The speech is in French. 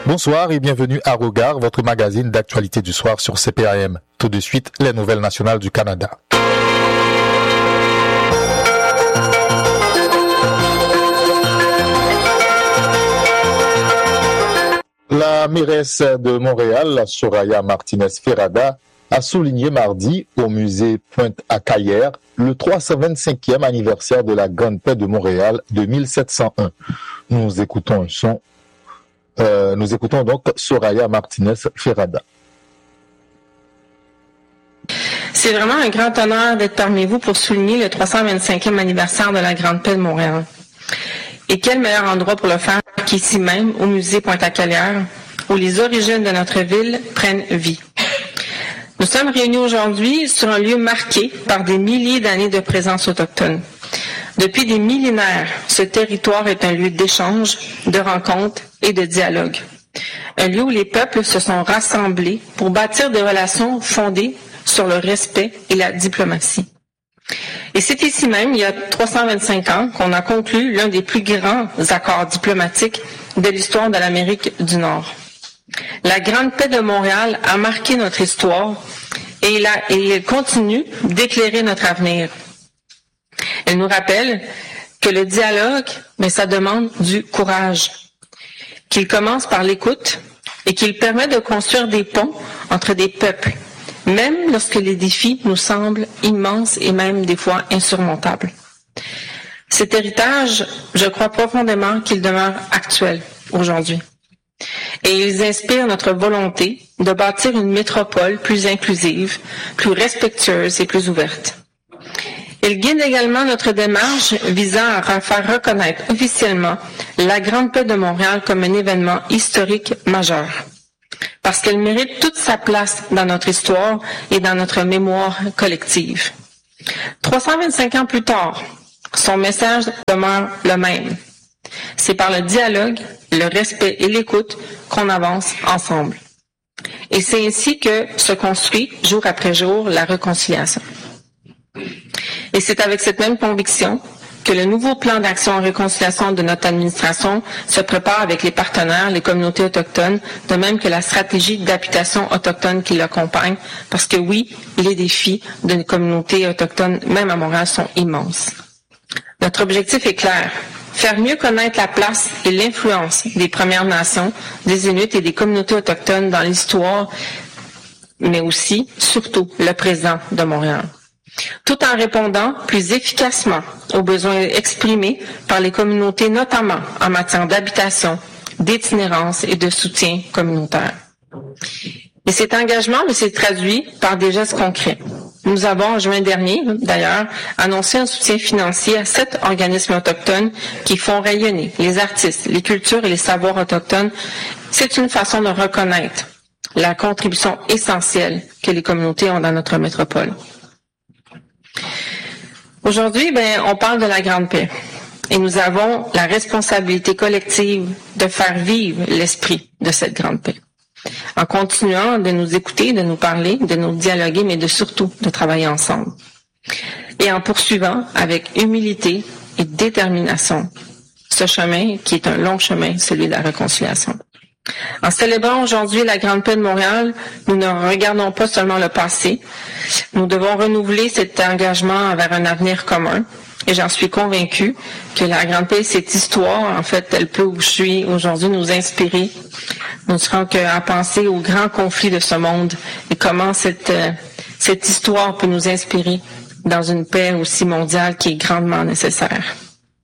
Bonsoir et bienvenue à Regard, votre magazine d'actualité du soir sur CPAM. Tout de suite, les nouvelles nationales du Canada. La mairesse de Montréal, Soraya Martinez-Ferrada, a souligné mardi au musée Pointe-à-Caillère le 325e anniversaire de la Grande Paix de Montréal de 1701. Nous écoutons donc Soraya Martinez-Ferrada. C'est vraiment un grand honneur d'être parmi vous pour souligner le 325e anniversaire de la Grande Paix de Montréal. Et quel meilleur endroit pour le faire qu'ici même, au musée Pointe-à-Caillère, où les origines de notre ville prennent vie. Nous sommes réunis aujourd'hui sur un lieu marqué par des milliers d'années de présence autochtone. Depuis des millénaires, ce territoire est un lieu d'échange, de rencontre et de dialogue. Un lieu où les peuples se sont rassemblés pour bâtir des relations fondées sur le respect et la diplomatie. Et c'est ici même, il y a 325 ans, qu'on a conclu l'un des plus grands accords diplomatiques de l'histoire de l'Amérique du Nord. La Grande Paix de Montréal a marqué notre histoire et elle continue d'éclairer notre avenir. Elle nous rappelle que le dialogue, ça demande du courage, qu'il commence par l'écoute et qu'il permet de construire des ponts entre des peuples, même lorsque les défis nous semblent immenses et même des fois insurmontables. Cet héritage, je crois profondément qu'il demeure actuel aujourd'hui. Et ils inspirent notre volonté de bâtir une métropole plus inclusive, plus respectueuse et plus ouverte. Ils guident également notre démarche visant à faire reconnaître officiellement la Grande Paix de Montréal comme un événement historique majeur. Parce qu'elle mérite toute sa place dans notre histoire et dans notre mémoire collective. 325 ans plus tard, son message demeure le même. C'est par le dialogue, le respect et l'écoute qu'on avance ensemble. Et c'est ainsi que se construit, jour après jour, la réconciliation. Et c'est avec cette même conviction que le nouveau plan d'action en réconciliation de notre administration se prépare avec les partenaires, les communautés autochtones, de même que la stratégie d'habitation autochtone qui l'accompagne, parce que oui, les défis de communautés autochtones, même à Montréal, sont immenses. Notre objectif est clair. Faire mieux connaître la place et l'influence des Premières Nations, des Inuits et des communautés autochtones dans l'histoire, mais aussi, surtout, le présent de Montréal. Tout en répondant plus efficacement aux besoins exprimés par les communautés, notamment en matière d'habitation, d'itinérance et de soutien communautaire. Et cet engagement s'est traduit par des gestes concrets. Nous avons, en juin dernier, d'ailleurs, annoncé un soutien financier à 7 organismes autochtones qui font rayonner les artistes, les cultures et les savoirs autochtones. C'est une façon de reconnaître la contribution essentielle que les communautés ont dans notre métropole. Aujourd'hui, on parle de la Grande Paix. Et nous avons la responsabilité collective de faire vivre l'esprit de cette Grande Paix. En continuant de nous écouter, de nous parler, de nous dialoguer, mais surtout de travailler ensemble. Et en poursuivant avec humilité et détermination ce chemin qui est un long chemin, celui de la réconciliation. En célébrant aujourd'hui la Grande Paix de Montréal, nous ne regardons pas seulement le passé. Nous devons renouveler cet engagement vers un avenir commun. Et j'en suis convaincue que la Grande Paix, cette histoire, en fait, elle peut aujourd'hui nous inspirer. Nous ne serons qu'à penser aux grands conflits de ce monde et comment cette histoire peut nous inspirer dans une paix aussi mondiale qui est grandement nécessaire.